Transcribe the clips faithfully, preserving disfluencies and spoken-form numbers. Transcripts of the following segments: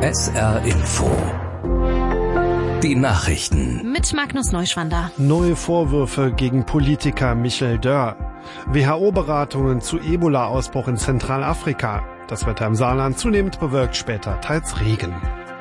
S R Info. Die Nachrichten. Mit Magnus Neuschwander. Neue Vorwürfe gegen Politiker Michel Dörr. W H O-Beratungen zu Ebola-Ausbruch in Zentralafrika. Das Wetter im Saarland zunehmend bewölkt, später teils Regen.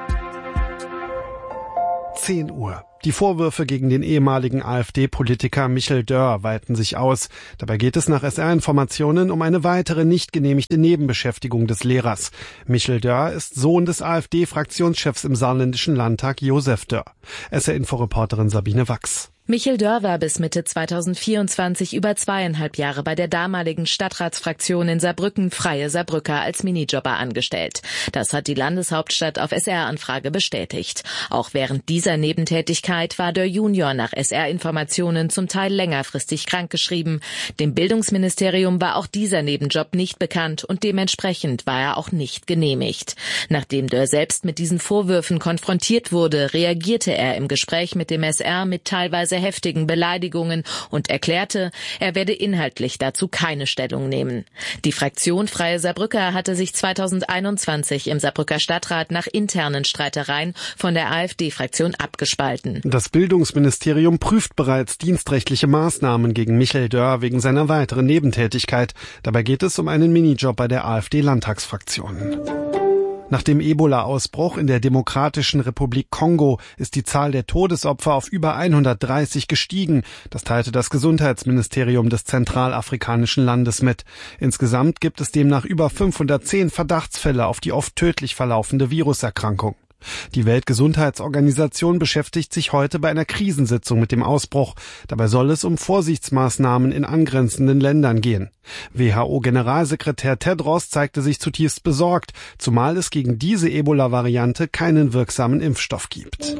zehn Uhr. Die Vorwürfe gegen den ehemaligen AfD-Politiker Michel Dörr weiten sich aus. Dabei geht es nach S R-Informationen um eine weitere nicht genehmigte Nebenbeschäftigung des Lehrers. Michel Dörr ist Sohn des AfD-Fraktionschefs im Saarländischen Landtag Josef Dörr. S R-Inforeporterin Sabine Wachs. Michel Dörr war bis Mitte zweitausendvierundzwanzig über zweieinhalb Jahre bei der damaligen Stadtratsfraktion in Saarbrücken Freie Saarbrücker als Minijobber angestellt. Das hat die Landeshauptstadt auf S R-Anfrage bestätigt. Auch während dieser Nebentätigkeit war Dörr Junior nach S R-Informationen zum Teil längerfristig krankgeschrieben. Dem Bildungsministerium war auch dieser Nebenjob nicht bekannt und dementsprechend war er auch nicht genehmigt. Nachdem Dörr selbst mit diesen Vorwürfen konfrontiert wurde, reagierte er im Gespräch mit dem S R mit teilweise heftigen Beleidigungen und erklärte, er werde inhaltlich dazu keine Stellung nehmen. Die Fraktion Freie Saarbrücker hatte sich zweitausendeinundzwanzig im Saarbrücker Stadtrat nach internen Streitereien von der AfD-Fraktion abgespalten. Das Bildungsministerium prüft bereits dienstrechtliche Maßnahmen gegen Michel Dörr wegen seiner weiteren Nebentätigkeit. Dabei geht es um einen Minijob bei der AfD-Landtagsfraktion. Nach dem Ebola-Ausbruch in der Demokratischen Republik Kongo ist die Zahl der Todesopfer auf über hundertdreißig gestiegen. Das teilte das Gesundheitsministerium des zentralafrikanischen Landes mit. Insgesamt gibt es demnach über fünfhundertzehn Verdachtsfälle auf die oft tödlich verlaufende Viruserkrankung. Die Weltgesundheitsorganisation beschäftigt sich heute bei einer Krisensitzung mit dem Ausbruch. Dabei soll es um Vorsichtsmaßnahmen in angrenzenden Ländern gehen. W H O-Generalsekretär Tedros zeigte sich zutiefst besorgt, zumal es gegen diese Ebola-Variante keinen wirksamen Impfstoff gibt.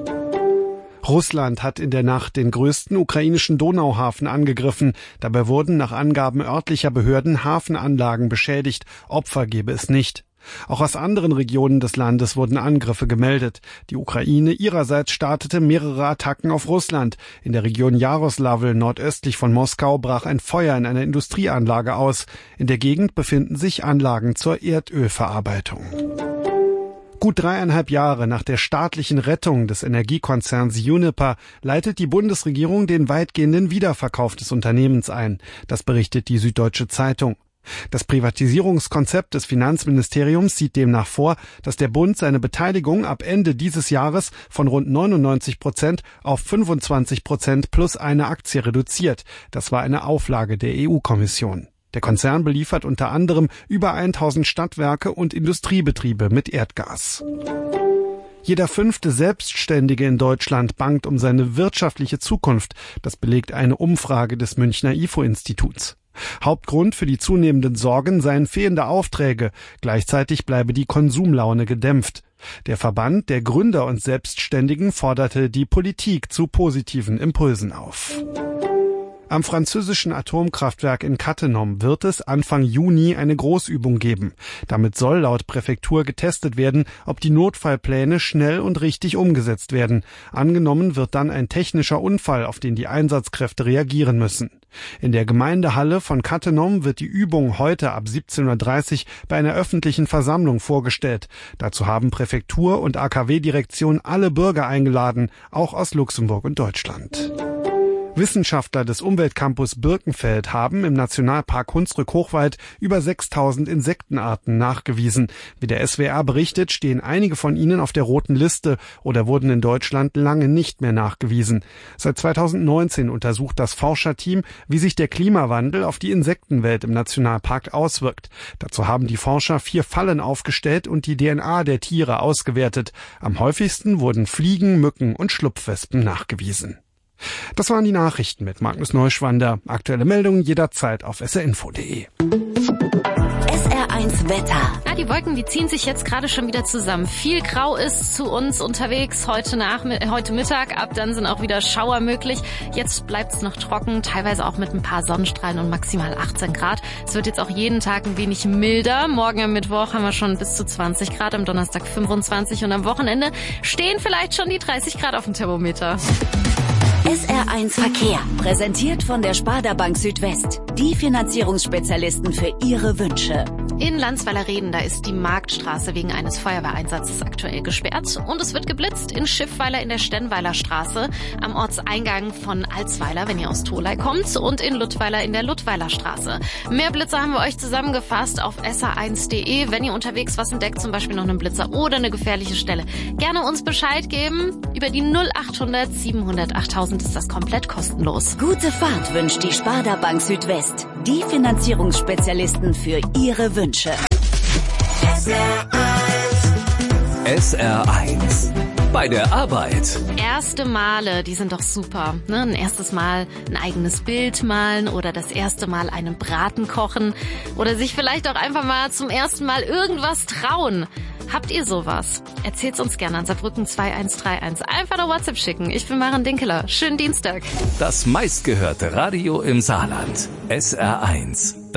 Russland hat in der Nacht den größten ukrainischen Donauhafen angegriffen. Dabei wurden nach Angaben örtlicher Behörden Hafenanlagen beschädigt. Opfer gebe es nicht. Auch aus anderen Regionen des Landes wurden Angriffe gemeldet. Die Ukraine ihrerseits startete mehrere Attacken auf Russland. In der Region Jaroslawl nordöstlich von Moskau brach ein Feuer in einer Industrieanlage aus. In der Gegend befinden sich Anlagen zur Erdölverarbeitung. Gut dreieinhalb Jahre nach der staatlichen Rettung des Energiekonzerns Uniper leitet die Bundesregierung den weitgehenden Wiederverkauf des Unternehmens ein. Das berichtet die Süddeutsche Zeitung. Das Privatisierungskonzept des Finanzministeriums sieht demnach vor, dass der Bund seine Beteiligung ab Ende dieses Jahres von rund neunundneunzig Prozent auf fünfundzwanzig Prozent plus eine Aktie reduziert. Das war eine Auflage der E U-Kommission. Der Konzern beliefert unter anderem über tausend Stadtwerke und Industriebetriebe mit Erdgas. Jeder fünfte Selbstständige in Deutschland bangt um seine wirtschaftliche Zukunft. Das belegt eine Umfrage des Münchner I F O-Instituts. Hauptgrund für die zunehmenden Sorgen seien fehlende Aufträge. Gleichzeitig bleibe die Konsumlaune gedämpft. Der Verband der Gründer und Selbstständigen forderte die Politik zu positiven Impulsen auf. Am französischen Atomkraftwerk in Cattenom wird es Anfang Juni eine Großübung geben. Damit soll laut Präfektur getestet werden, ob die Notfallpläne schnell und richtig umgesetzt werden. Angenommen wird dann ein technischer Unfall, auf den die Einsatzkräfte reagieren müssen. In der Gemeindehalle von Cattenom wird die Übung heute ab siebzehn Uhr dreißig bei einer öffentlichen Versammlung vorgestellt. Dazu haben Präfektur und A K W-Direktion alle Bürger eingeladen, auch aus Luxemburg und Deutschland. Wissenschaftler des Umweltcampus Birkenfeld haben im Nationalpark Hunsrück-Hochwald über sechstausend Insektenarten nachgewiesen. Wie der S W R berichtet, stehen einige von ihnen auf der roten Liste oder wurden in Deutschland lange nicht mehr nachgewiesen. Seit zweitausendneunzehn untersucht das Forscherteam, wie sich der Klimawandel auf die Insektenwelt im Nationalpark auswirkt. Dazu haben die Forscher vier Fallen aufgestellt und die D N A der Tiere ausgewertet. Am häufigsten wurden Fliegen, Mücken und Schlupfwespen nachgewiesen. Das waren die Nachrichten mit Magnus Neuschwander. Aktuelle Meldungen jederzeit auf s r info punkt d e. S R eins Wetter. Ja, die Wolken, die ziehen sich jetzt gerade schon wieder zusammen. Viel Grau ist zu uns unterwegs heute nach, heute Mittag. Ab dann sind auch wieder Schauer möglich. Jetzt bleibt es noch trocken, teilweise auch mit ein paar Sonnenstrahlen und maximal achtzehn Grad. Es wird jetzt auch jeden Tag ein wenig milder. Morgen am Mittwoch haben wir schon bis zu zwanzig Grad, am Donnerstag fünfundzwanzig und am Wochenende stehen vielleicht schon die dreißig Grad auf dem Thermometer. S R eins Verkehr, präsentiert von der Sparda Bank Südwest. die Finanzierungsspezialisten für Ihre Wünsche. In Landsweiler-Reden, da ist die Marktstraße wegen eines Feuerwehreinsatzes aktuell gesperrt und es wird geblitzt in Schiffweiler in der Stennweiler Straße, am Ortseingang von Alsweiler, wenn ihr aus Tholey kommt, und in Luttweiler in der Luttweiler Straße. Mehr Blitzer haben wir euch zusammengefasst auf S R eins punkt de. Wenn ihr unterwegs was entdeckt, zum Beispiel noch einen Blitzer oder eine gefährliche Stelle, gerne uns Bescheid geben. Über die null achthundert siebenhundert achttausend ist das komplett kostenlos. Gute Fahrt wünscht die Sparda Bank Südwest, die Finanzierungsspezialisten für Ihre Wünsche. S R eins. Bei der Arbeit. Erste Male, die sind doch super. Ne? Ein erstes Mal ein eigenes Bild malen oder das erste Mal einen Braten kochen oder sich vielleicht auch einfach mal zum ersten Mal irgendwas trauen. Habt ihr sowas? Erzählt's uns gerne an Saarbrücken zwei eins drei eins. Einfach eine WhatsApp schicken. Ich bin Maren Dinkeler. Schönen Dienstag. Das meistgehörte Radio im Saarland. S R eins.